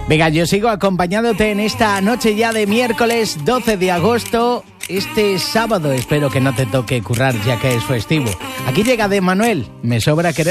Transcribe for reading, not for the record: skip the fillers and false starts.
Venga, yo sigo acompañándote en esta noche ya de miércoles 12 de agosto. Este sábado espero que no te toque currar ya que es festivo. Aquí llega de Manuel, Me sobra querer.